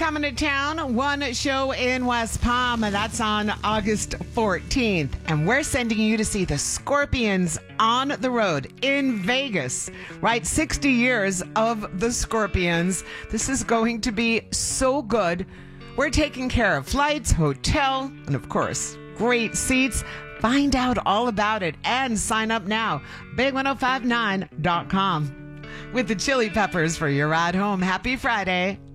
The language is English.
coming to town. One show in West Palm, and that's on August 14th. And we're sending you to see the Scorpions on the road in Vegas. Right? 60 years of the Scorpions. This is going to be so good. We're taking care of flights, hotel, and of course, great seats. Find out all about it and sign up now. Big1059.com. With the Chili Peppers for your ride home. Happy Friday.